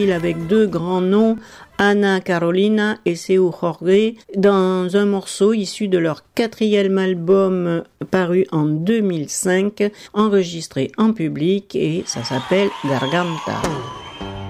avec deux grands noms, Ana Carolina et Seu Jorge, dans un morceau issu de leur 4e album paru en 2005, enregistré en public, et ça s'appelle Garganta.